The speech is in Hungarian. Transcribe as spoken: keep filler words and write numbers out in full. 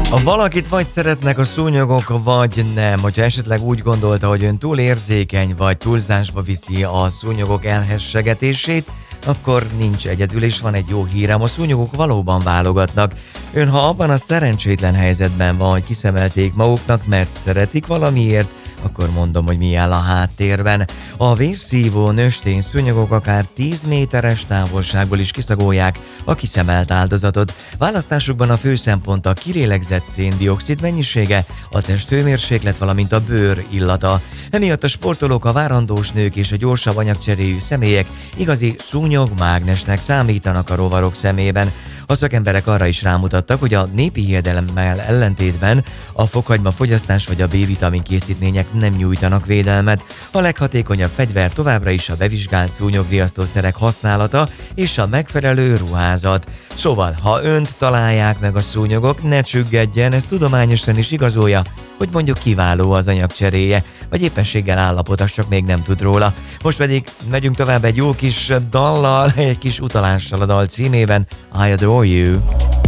Ha valakit vagy szeretnek a szúnyogok, vagy nem, hogyha esetleg úgy gondolta, hogy ön túl érzékeny, vagy túlzásba viszi a szúnyogok elhessegetését, akkor nincs egyedül, és van egy jó hírem, a szúnyogok valóban válogatnak. Ön, ha abban a szerencsétlen helyzetben van, hogy kiszemelték maguknak, mert szeretik valamiért, akkor mondom, hogy mi áll a háttérben. A vérszívó nőstény szúnyogok akár tíz méteres távolságból is kiszagolják a kiszemelt áldozatot. Választásukban a fő szempont a kilélegzett széndioxid mennyisége, a testhőmérséklet, valamint a bőr illata. Emiatt a sportolók, a várandós nők és a gyorsabb anyagcseréjű személyek igazi szúnyogmágnesnek számítanak a rovarok szemében. A szakemberek arra is rámutattak, hogy a népi hiedelemmel ellentétben a fokhagyma fogyasztás vagy a B-vitamin készítmények nem nyújtanak védelmet. A leghatékonyabb fegyver továbbra is a bevizsgált szúnyogriasztószerek használata és a megfelelő ruházat. Szóval, ha önt találják meg a szúnyogok, ne csüggedjen, ez tudományosan is igazolja, hogy mondjuk kiváló az anyagcseréje, vagy éppenséggel állapota, csak még nem tud róla. Most pedig megyünk tovább egy jó kis dallal, egy kis utalással a dal címében, I Adore You.